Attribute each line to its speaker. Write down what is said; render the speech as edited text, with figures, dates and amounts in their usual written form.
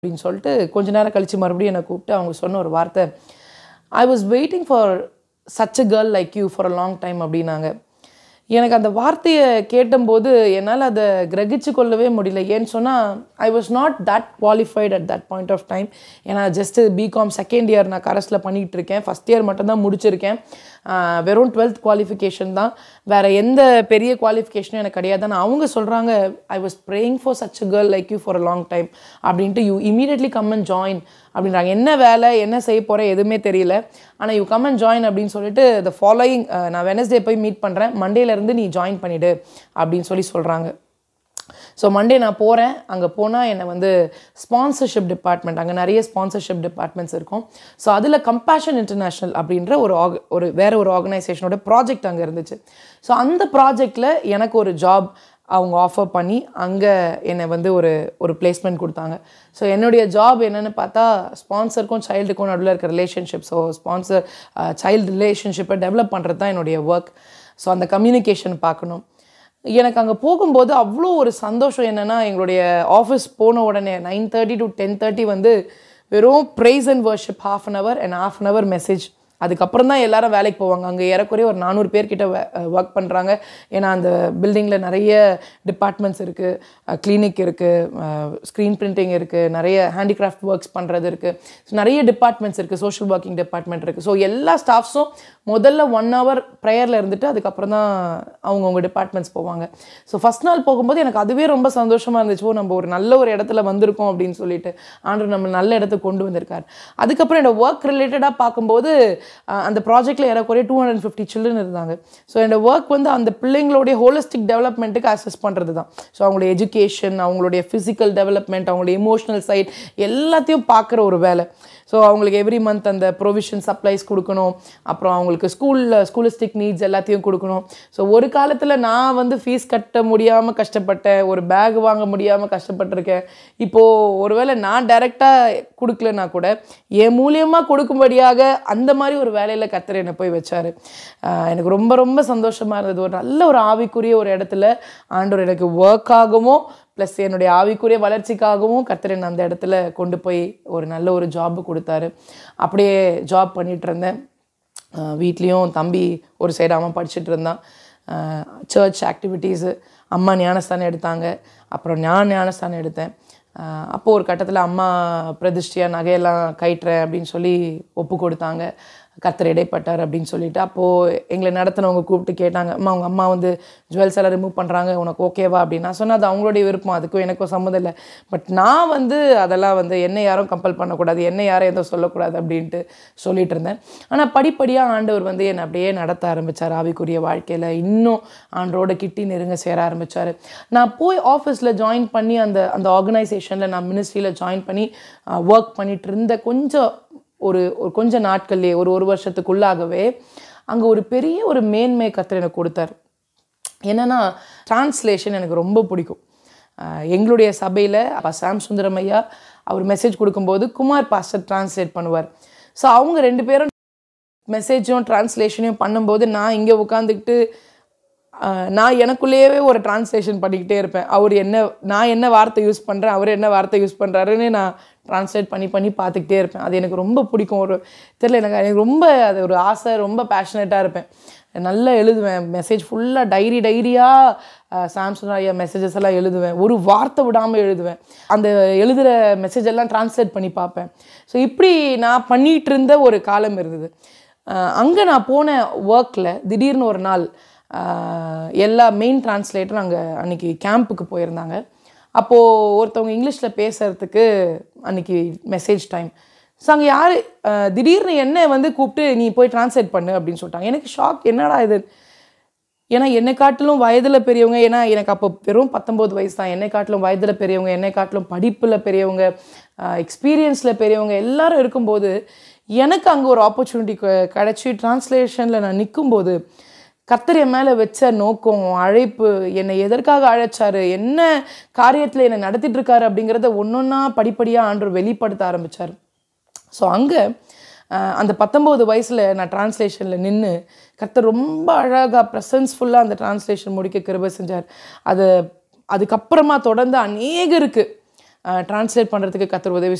Speaker 1: அப்படின்னு சொல்லிட்டு கொஞ்ச நேரம் கழித்து மறுபடியும் என்னை கூப்பிட்டு அவங்க சொன்ன ஒரு வார்த்தை, I was waiting for such a girl like you for a long time அப்படின்னாங்க. எனக்கு அந்த வார்த்தையை கேட்டபோது என்னால் அதை கிரகிச்சு கொள்ளவே முடியல. ஏன்னு சொன்னால் I was not that qualified at that point of time. ஏன்னா ஜஸ்ட்டு பிகாம் செகண்ட் இயர் நான் கரஸில் பண்ணிகிட்டு இருக்கேன். ஃபஸ்ட் இயர் மட்டும்தான் முடிச்சிருக்கேன். வெறும் 12th குவாலிஃபிகேஷன் தான், வேறு எந்த பெரிய குவாலிஃபிகேஷனும் எனக்கு கிடையாது. ஆனால் அவங்க சொல்கிறாங்க, I was praying for such a girl like you for a long time அப்படின்ட்டு, you immediately come and join அப்படின்றாங்க. என்ன வேலை என்ன செய்ய போகிறேன் எதுவுமே தெரியல, ஆனால் யூ கம் அண்ட் ஜாயின் அப்படின்னு சொல்லிட்டு த ஃபாலோயிங் நான் வெனஸ்டே போய் மீட் பண்ணுறேன், மண்டேலேருந்து நீ ஜாயின் பண்ணிவிடு அப்படின்னு சொல்கிறாங்க. ஸோ மண்டே நான் போகிறேன். அங்கே போனால் என்னை வந்து ஸ்பான்சர்ஷிப் டிபார்ட்மெண்ட், அங்கே நிறைய ஸ்பான்சர்ஷிப் டிபார்ட்மெண்ட்ஸ் இருக்கும். ஸோ அதில் கம்பேஷன் இன்டர்நேஷ்னல் அப்படின்ற வேறு ஒரு ஆர்கனைசேஷனோட ப்ராஜெக்ட் அங்கே இருந்துச்சு. ஸோ அந்த ப்ராஜெக்டில் எனக்கு ஒரு ஜாப் அவங்க ஆஃபர் பண்ணி அங்கே என்னை வந்து ஒரு பிளேஸ்மெண்ட் கொடுத்தாங்க. ஸோ என்னுடைய ஜாப் என்னென்னு பார்த்தா, ஸ்பான்சருக்கும் சைல்டுக்கும் நடுவில் இருக்க ரிலேஷன்ஷிப், ஸோ ஸ்பான்சர் சைல்டு ரிலேஷன்ஷிப்பை டெவலப் பண்ணுறது தான் என்னுடைய ஒர்க். ஸோ அந்த கம்யூனிகேஷன் பார்க்கணும். எனக்கு அங்கே போகும்போது அவ்வளோ ஒரு சந்தோஷம். என்னென்னா, எங்களுடைய ஆஃபீஸ் போன உடனே 9:30 to 10:30 வந்து வெறும் price and worship, ½ an hour and ½ an hour message. அதுக்கப்புறம் தான் எல்லாரும் வேலைக்கு போவாங்க. அங்கே ஏறக்குறைய ஒரு 400 பேர்கிட்ட ஒர்க் பண்ணுறாங்க. ஏன்னா அந்த பில்டிங்கில் நிறைய டிபார்ட்மெண்ட்ஸ் இருக்குது, கிளினிக் இருக்குது, ஸ்க்ரீன் பிரிண்டிங் இருக்குது, நிறைய ஹேண்டிகிராஃப்ட் ஒர்க்ஸ் பண்ணுறது இருக்குது. ஸோ நிறைய டிபார்ட்மெண்ட்ஸ் இருக்குது, சோஷியல் ஒர்க்கிங் டிபார்ட்மெண்ட் இருக்குது. ஸோ எல்லா ஸ்டாஃப்ஸும் முதல்ல 1 hour ப்ரேயரில் இருந்துட்டு அதுக்கப்புறம் தான் அவங்கவுங்க டிபார்ட்மெண்ட்ஸ் போவாங்க. ஸோ ஃபஸ்ட் நாள் போகும்போது எனக்கு அதுவே ரொம்ப சந்தோஷமாக இருந்துச்சு. நம்ம ஒரு நல்ல ஒரு இடத்துல வந்திருக்கோம் அப்படின்னு சொல்லிட்டு, ஆண்டவர் நம்ம நல்ல இடத்துக்கு கொண்டு வந்திருக்கார். அதுக்கப்புறம் என்னோட ஒர்க் ரிலேட்டடாக பார்க்கும்போது அந்த ப்ராஜெக்டில் ஏறக்குறைய 250 சில்ட்ரன் இருந்தாங்க. ஸோ என்னோடய ஒர்க் வந்து அந்த பிள்ளைங்களுடைய ஹோலிஸ்டிக் டெவலப்மெண்ட்டுக்கு அசஸ் பண்ணுறது தான். ஸோ அவங்களுடைய எஜுகேஷன், அவங்களுடைய ஃபிசிக்கல் டெவலப்மெண்ட், அவங்களுடைய எமோஷ்னல் சைட் எல்லாத்தையும் பார்க்குற ஒரு வேலை. ஸோ அவங்களுக்கு எவ்ரி மந்த் அந்த ப்ரொவிஷன் சப்ளைஸ் கொடுக்கணும், அப்புறம் அவங்களுக்கு ஸ்கூலிஸ்டிக் நீட்ஸ் எல்லாத்தையும் கொடுக்கணும். ஸோ ஒரு காலத்தில் நான் வந்து ஃபீஸ் கட்ட முடியாமல் கஷ்டப்பட்டேன், ஒரு பேக் வாங்க முடியாமல் கஷ்டப்பட்டிருக்கேன். இப்போது ஒருவேளை நான் டைரெக்டாக கொடுக்கலன்னா கூட என் மூலியமாக கொடுக்கும்படியாக அந்த மாதிரி ஒரு வேலையில் கர்த்தர் என்னை போய் வச்சார். எனக்கு ரொம்ப ரொம்ப சந்தோஷமாக இருந்தது. ஒரு நல்ல ஒரு ஆவிக்குரிய ஒரு இடத்துல ஆண்டவர் எனக்கு ஒர்க்காகவும் ப்ளஸ் என்னுடைய ஆவிக்குரிய வளர்ச்சிக்காகவும் கர்த்தர் என்னை அந்த இடத்துல கொண்டு போய் ஒரு நல்ல ஒரு ஜாப் கொடுத்தாரு. அப்படியே ஜாப் பண்ணிகிட்டு இருந்தேன். வீட்லேயும் தம்பி ஒரு சைடு அவன் படிச்சுட்டு இருந்தான். சர்ச் ஆக்டிவிட்டீஸு, அம்மா ஞானஸ்தானம் எடுத்தாங்க, அப்புறம் நான் ஞானஸ்தானம் எடுத்தேன். அப்போது ஒரு கட்டத்தில் அம்மா பிரதிஷ்டியாக நகையெல்லாம் கட்டுறேன் அப்படின்னு சொல்லி ஒப்பு கொடுத்தாங்க. கர்த்தர் இடைப்பட்டார் அப்படின்னு சொல்லிட்டு, அப்போது எங்களை நடத்தினவங்க கூப்பிட்டு கேட்டாங்க, அம்மா உங்கள் அம்மா வந்து ஜுவல்ஸ் எல்லாம் ரிமூவ் பண்ணுறாங்க, உனக்கு ஓகேவா அப்படின்னு. நான் சொன்னேன், அது அவங்களுடைய விருப்பம், அதுக்கும் எனக்கும் சம்மந்தம் இல்லை. பட் நான் வந்து அதெல்லாம் வந்து என்னை யாரும் கம்பல் பண்ணக்கூடாது, என்னை யாரும் எதுவும் சொல்லக்கூடாது அப்படின்ட்டு சொல்லிட்டு இருந்தேன். ஆனால் படிப்படியாக ஆண்டவர் வந்து என்னை அப்படியே நடத்த ஆரம்பித்தார். ஆவிக்குரிய வாழ்க்கையில் இன்னும் ஆண்டரோட கிட்டி நெருங்க சேர ஆரம்பித்தார். நான் போய் ஆஃபீஸில் ஜாயின் பண்ணி அந்த ஆர்கனைசேஷனில் நான் மினிஸ்ட்ரியில் ஜாயின் பண்ணி ஒர்க் பண்ணிகிட்டு இருந்த கொஞ்ச நாட்கள்லேயே ஒரு வருஷத்துக்குள்ளாகவே அங்கே ஒரு பெரிய ஒரு மேன்மை கர்த்தர் எனக்கு கொடுத்தார். என்னென்னா, டிரான்ஸ்லேஷன் எனக்கு ரொம்ப பிடிக்கும். எங்களுடைய சபையில் சாம் சுந்தரம் ஐயா அவர் மெசேஜ் கொடுக்கும்போது குமார் பாஸ்டர் டிரான்ஸ்லேட் பண்ணுவார். ஸோ அவங்க 2 பேரும் மெசேஜும் டிரான்ஸ்லேஷனையும் பண்ணும்போது நான் இங்கே உட்காந்துக்கிட்டு நான் எனக்குள்ளேயே ஒரு டிரான்ஸ்லேஷன் பண்ணிக்கிட்டே இருப்பேன். நான் என்ன வார்த்தை யூஸ் பண்ணுறேன், அவர் என்ன வார்த்தை யூஸ் பண்ணுறாருன்னு நான் ட்ரான்ஸ்லேட் பண்ணி பார்த்துக்கிட்டே இருப்பேன். அது எனக்கு ரொம்ப பிடிக்கும். எனக்கு ரொம்ப அது ஒரு ஆசை, ரொம்ப பேஷனேட்டாக இருப்பேன். நல்லா எழுதுவேன். மெசேஜ் ஃபுல்லாக டைரியாக சாம்சன் ஐயா மெசேஜஸ் எல்லாம் எழுதுவேன். ஒரு வார்த்தை விடாமல் எழுதுவேன். அந்த எழுதுகிற மெசேஜ் எல்லாம் ட்ரான்ஸ்லேட் பண்ணி பார்ப்பேன். ஸோ இப்படி நான் பண்ணிகிட்டு இருந்த ஒரு காலம் இருந்தது. அங்கே நான் போன ஒர்க்கில் திடீர்னு ஒரு நாள் எல்லா மெயின் டிரான்ஸ்லேட்டரும் அன்றைக்கி கேம்புக்கு போயிருந்தாங்க. அப்போது ஒருத்தவங்க இங்கிலீஷில் பேசுகிறதுக்கு அன்றைக்கி மெசேஜ் டைம். ஸோ அங்கே யார் திடீர்னு என்னை வந்து கூப்பிட்டு நீ போய் டிரான்ஸ்லேட் பண்ணு அப்படின்னு சொல்லிட்டாங்க. எனக்கு ஷாக், என்னடா இது. ஏன்னா என்னை காட்டிலும் வயதில் பெரியவங்க, ஏன்னா எனக்கு அப்போ வெறும் 19 வயசு தான். என்னை காட்டிலும் வயதில் பெரியவங்க, என்னை காட்டிலும் படிப்பில் பெரியவங்க, எக்ஸ்பீரியன்ஸில் பெரியவங்க எல்லாரும் இருக்கும்போது எனக்கு அங்கே ஒரு ஆப்பர்ச்சுனிட்டி கிடச்சி டிரான்ஸ்லேஷனில் நான் நிற்கும்போது கர்த்தர் என் மேலே வச்ச நோக்கம், அழைப்பு, என்னை எதற்காக அழைச்சார், என்ன காரியத்தில் என்னை நடத்திட்டுருக்காரு அப்படிங்கிறத ஒன்றொன்னா படிப்படியாக ஆண்டவர் வெளிப்படுத்த ஆரம்பித்தார். ஸோ அங்கே அந்த 19 வயசில் நான் டிரான்ஸ்லேஷனில் நின்று கர்த்தர் ரொம்ப அழகாக ப்ரெசன்ஸ்ஃபுல்லாக அந்த டிரான்ஸ்லேஷன் முடிக்க கிருபை செஞ்சார். அதுக்கப்புறமா தொடர்ந்து அநேகருக்கு ட்ரான்ஸ்லேட் பண்ணுறதுக்கு கர்த்தர் உதவி